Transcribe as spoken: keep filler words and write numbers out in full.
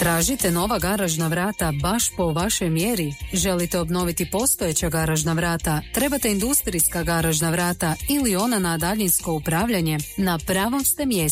Tražite nova garažna vrata baš po vašoj mjeri? Želite obnoviti postojeća garažna vrata? Trebate industrijska garažna vrata ili ona na daljinsko upravljanje? Na pravom ste mjestu.